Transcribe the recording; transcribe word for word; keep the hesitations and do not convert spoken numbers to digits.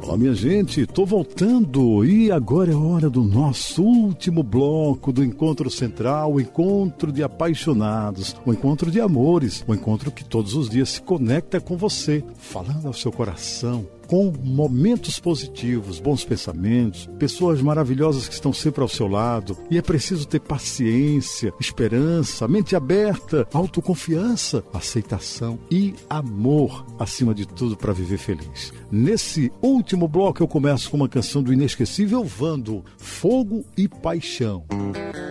Olá, minha gente, tô voltando e agora é hora do nosso último bloco do Encontro Central, o encontro de apaixonados, o encontro de amores, o encontro que todos os dias se conecta com você, falando ao seu coração, com momentos positivos, bons pensamentos, pessoas maravilhosas que estão sempre ao seu lado. E é preciso ter paciência, esperança, mente aberta, autoconfiança, aceitação e amor, acima de tudo, para viver feliz. Nesse último bloco eu começo com uma canção do inesquecível Vando, Fogo e Paixão.